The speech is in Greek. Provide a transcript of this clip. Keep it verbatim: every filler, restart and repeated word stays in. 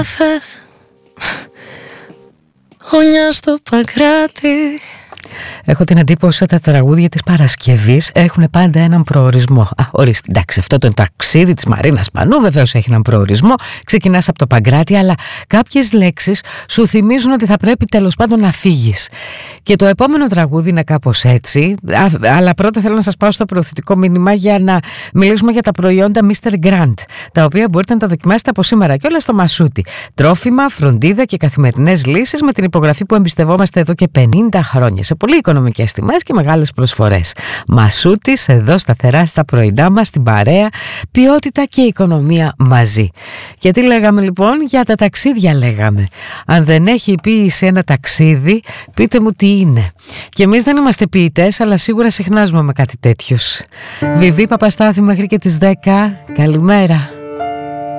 Χωνιά στο Παγκράτη. Έχω την εντύπωση ότι τα τραγούδια της Παρασκευής έχουν πάντα έναν προορισμό. Α, ορίστε, εντάξει, αυτό το ταξίδι της Μαρίνας Πανού βεβαίως έχει έναν προορισμό. Ξεκινάς από το Παγκράτη, αλλά κάποιες λέξεις σου θυμίζουν ότι θα πρέπει τέλος πάντων να φύγεις. Και το επόμενο τραγούδι είναι κάπως έτσι. Α, αλλά πρώτα θέλω να σας πάω στο προωθητικό μήνυμα για να μιλήσουμε για τα προϊόντα μίστερ Grant, τα οποία μπορείτε να τα δοκιμάσετε από σήμερα και όλα στο Μασούτι. Τρόφιμα, φροντίδα και καθημερινές λύσεις με την υπογραφή που εμπιστευόμαστε εδώ και πενήντα χρόνια. Σε πολύ οικονομικές τιμές και μεγάλες προσφορές. Μασούτης, εδώ σταθερά στα πρωινά μας, στην παρέα, ποιότητα και οικονομία μαζί. Γιατί λέγαμε λοιπόν, για τα ταξίδια λέγαμε. Αν δεν έχει ποίηση ένα ταξίδι, πείτε μου τι είναι. Και εμείς δεν είμαστε ποιητές, αλλά σίγουρα συχνάζουμε με κάτι τέτοιους. Βιβί Παπαστάθη μέχρι και τις δέκα. Καλημέρα.